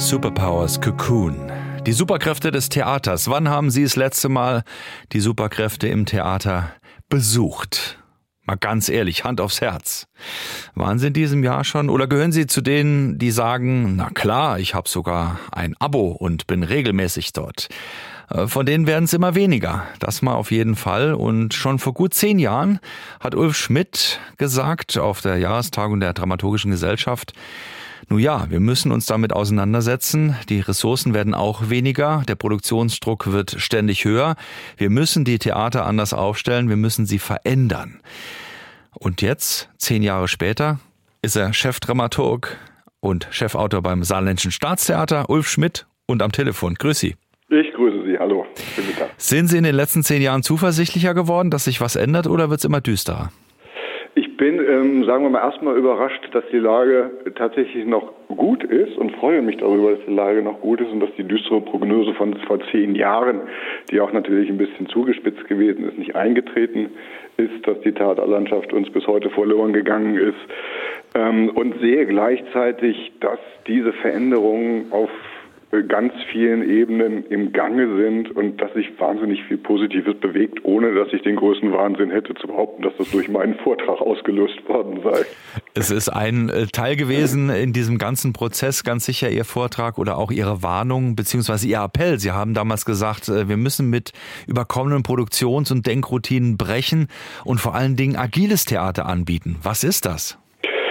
Superpowers Cocoon. Die Superkräfte des Theaters. Wann haben Sie das letzte Mal die Superkräfte im Theater besucht? Mal ganz ehrlich, Hand aufs Herz. Waren Sie in diesem Jahr schon oder gehören Sie zu denen, die sagen, na klar, ich habe sogar ein Abo und bin regelmäßig dort? Von denen werden es immer weniger. Das mal auf jeden Fall. Und schon vor gut 10 Jahren hat Ulf Schmidt gesagt auf der Jahrestagung der Dramaturgischen Gesellschaft, nun ja, wir müssen uns damit auseinandersetzen. Die Ressourcen werden auch weniger. Der Produktionsdruck wird ständig höher. Wir müssen die Theater anders aufstellen. Wir müssen sie verändern. Und jetzt, 10 Jahre später, ist er Chefdramaturg und Chefautor beim Saarländischen Staatstheater, Ulf Schmidt, und am Telefon. Grüß Sie. Ich grüße Sie, hallo. Guten Tag. Sind Sie in den letzten 10 Jahren zuversichtlicher geworden, dass sich was ändert, oder wird es immer düsterer? Ich bin, sagen wir mal, erstmal überrascht, dass die Lage tatsächlich noch gut ist und freue mich darüber, dass die Lage noch gut ist und dass die düstere Prognose von vor 10 Jahren, die auch natürlich ein bisschen zugespitzt gewesen ist, nicht eingetreten ist, dass die Theaterlandschaft uns bis heute verloren gegangen ist, und sehe gleichzeitig, dass diese Veränderungen auf ganz vielen Ebenen im Gange sind und dass sich wahnsinnig viel Positives bewegt, ohne dass ich den größten Wahnsinn hätte zu behaupten, dass das durch meinen Vortrag ausgelöst worden sei. Es ist ein Teil gewesen in diesem ganzen Prozess, ganz sicher Ihr Vortrag oder auch Ihre Warnung bzw. Ihr Appell. Sie haben damals gesagt, wir müssen mit überkommenen Produktions- und Denkroutinen brechen und vor allen Dingen agiles Theater anbieten. Was ist das?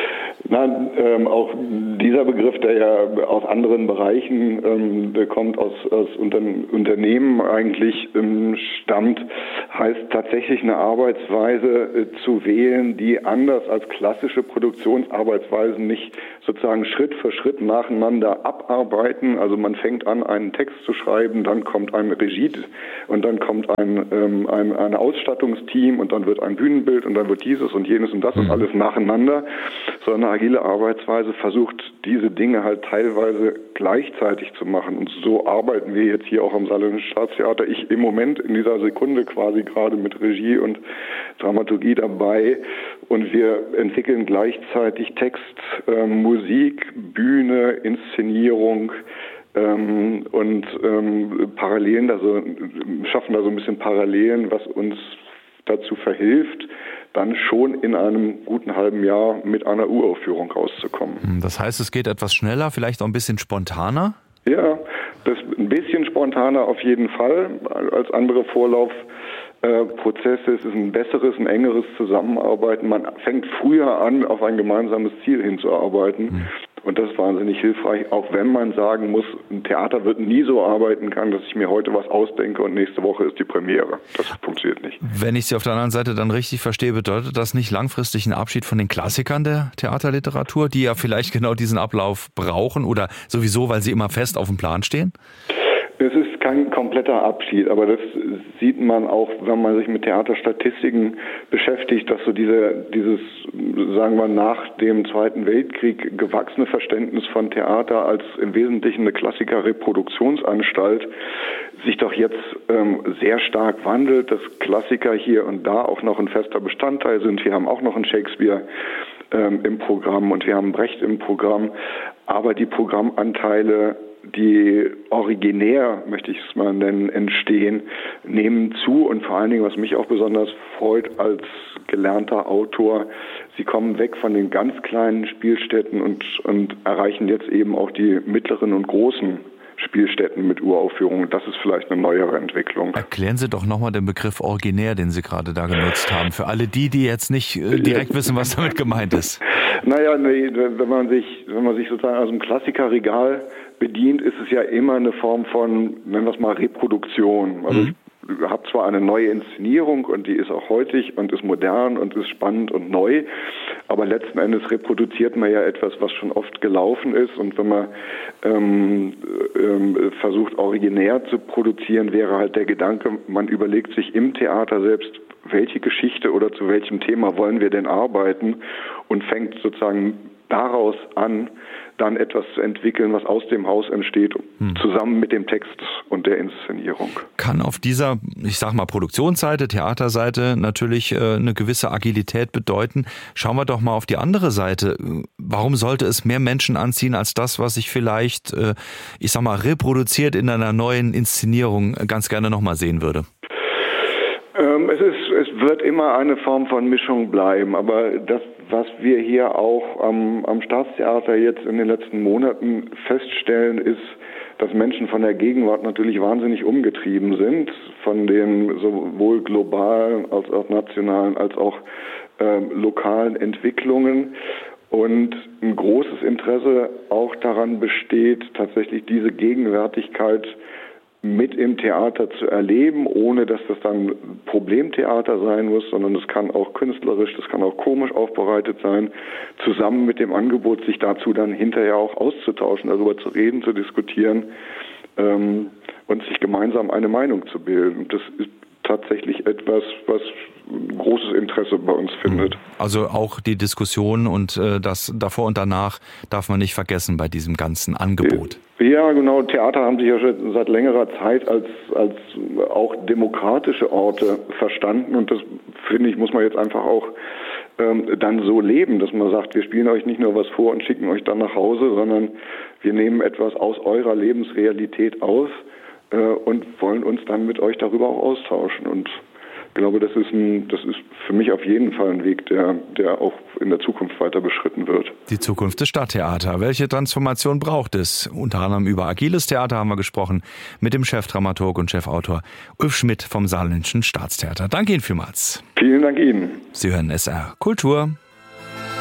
Nein, auch dieser Begriff, der ja aus anderen Bereichen kommt, aus Unternehmen eigentlich stammt, heißt tatsächlich eine Arbeitsweise zu wählen, die anders als klassische Produktionsarbeitsweisen nicht sozusagen Schritt für Schritt nacheinander abarbeiten. Also man fängt an, einen Text zu schreiben, dann kommt ein Regie und dann kommt ein Ausstattungsteam und dann wird ein Bühnenbild und dann wird dieses und jenes und das und alles nacheinander, sondern eine agile Arbeitsweise versucht, diese Dinge halt teilweise gleichzeitig zu machen. Und so arbeiten wir jetzt hier auch am Saarländischen Staatstheater. Ich im Moment in dieser Sekunde quasi gerade mit Regie und Dramaturgie dabei. Und wir entwickeln gleichzeitig Text, Musik, Bühne, Inszenierung, und Parallelen, also schaffen da so ein bisschen Parallelen, was uns dazu verhilft, dann schon in einem guten halben Jahr mit einer Uraufführung rauszukommen. Das heißt, es geht etwas schneller, vielleicht auch ein bisschen spontaner? Ja, das ein bisschen spontaner auf jeden Fall als andere Vorlaufprozesse. Es ist ein besseres, ein engeres Zusammenarbeiten. Man fängt früher an, auf ein gemeinsames Ziel hinzuarbeiten. Und das ist wahnsinnig hilfreich, auch wenn man sagen muss, ein Theater wird nie so arbeiten können, dass ich mir heute was ausdenke und nächste Woche ist die Premiere. Das funktioniert nicht. Wenn ich Sie auf der anderen Seite dann richtig verstehe, bedeutet das nicht langfristig einen Abschied von den Klassikern der Theaterliteratur, die ja vielleicht genau diesen Ablauf brauchen oder sowieso, weil sie immer fest auf dem Plan stehen? Es ist kein kompletter Abschied, aber das sieht man auch, wenn man sich mit Theaterstatistiken beschäftigt, dass so dieses, sagen wir, nach dem Zweiten Weltkrieg gewachsene Verständnis von Theater als im Wesentlichen eine Klassiker-Reproduktionsanstalt sich doch jetzt sehr stark wandelt, dass Klassiker hier und da auch noch ein fester Bestandteil sind. Wir haben auch noch einen Shakespeare im Programm und wir haben Brecht im Programm, aber die Programmanteile, die originär, möchte ich es mal nennen, entstehen, nehmen zu und vor allen Dingen, was mich auch besonders freut als gelernter Autor, sie kommen weg von den ganz kleinen Spielstätten und erreichen jetzt eben auch die mittleren und großen Spielstätten mit Uraufführungen. Das ist vielleicht eine neuere Entwicklung. Erklären Sie doch nochmal den Begriff originär, den Sie gerade da genutzt haben, für alle die jetzt nicht direkt wissen, was damit gemeint ist. Naja, wenn man sich sozusagen aus dem Klassikerregal bedient, ist es ja immer eine Form von, nennen wir es mal, Reproduktion. Also ich habe zwar eine neue Inszenierung und die ist auch heutig und ist modern und ist spannend und neu, aber letzten Endes reproduziert man ja etwas, was schon oft gelaufen ist, und wenn man versucht, originär zu produzieren, wäre halt der Gedanke, man überlegt sich im Theater selbst, welche Geschichte oder zu welchem Thema wollen wir denn arbeiten und fängt sozusagen daraus an, dann etwas zu entwickeln, was aus dem Haus entsteht, zusammen mit dem Text und der Inszenierung. Kann auf dieser, ich sag mal, Produktionsseite, Theaterseite natürlich eine gewisse Agilität bedeuten. Schauen wir doch mal auf die andere Seite. Warum sollte es mehr Menschen anziehen als das, was ich vielleicht, ich sag mal, reproduziert in einer neuen Inszenierung ganz gerne nochmal sehen würde? Es wird immer eine Form von Mischung bleiben, aber das, was wir hier auch am Staatstheater jetzt in den letzten Monaten feststellen, ist, dass Menschen von der Gegenwart natürlich wahnsinnig umgetrieben sind, von den sowohl globalen als auch nationalen als auch lokalen Entwicklungen und ein großes Interesse auch daran besteht, tatsächlich diese Gegenwärtigkeit mit im Theater zu erleben, ohne dass das dann Problemtheater sein muss, sondern es kann auch künstlerisch, das kann auch komisch aufbereitet sein, zusammen mit dem Angebot, sich dazu dann hinterher auch auszutauschen, darüber zu reden, zu diskutieren und sich gemeinsam eine Meinung zu bilden. Das ist tatsächlich etwas, was großes Interesse bei uns findet. Also auch die Diskussion und das davor und danach darf man nicht vergessen bei diesem ganzen Angebot. Ja, genau. Theater haben sich ja schon seit längerer Zeit als auch demokratische Orte verstanden und das, finde ich, muss man jetzt einfach auch dann so leben, dass man sagt, wir spielen euch nicht nur was vor und schicken euch dann nach Hause, sondern wir nehmen etwas aus eurer Lebensrealität aus und wollen uns dann mit euch darüber auch austauschen. Und ich glaube, das ist für mich auf jeden Fall ein Weg, der auch in der Zukunft weiter beschritten wird. Die Zukunft des Stadttheaters. Welche Transformation braucht es? Unter anderem über agiles Theater haben wir gesprochen mit dem Chefdramaturg und Chefautor Ulf Schmidt vom Saarländischen Staatstheater. Danke Ihnen vielmals. Vielen Dank Ihnen. Sie hören SR Kultur.